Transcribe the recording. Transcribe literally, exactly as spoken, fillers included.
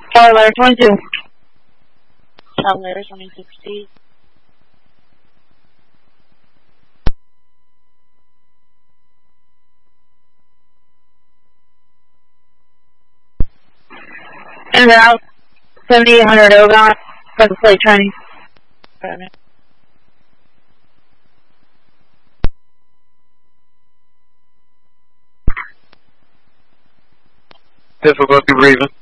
Tyler, twenty-two. Tyler, twenty-six T. And out. seventy-eight hundred Ogon. Present flight training. Seven. Difficulty breathing.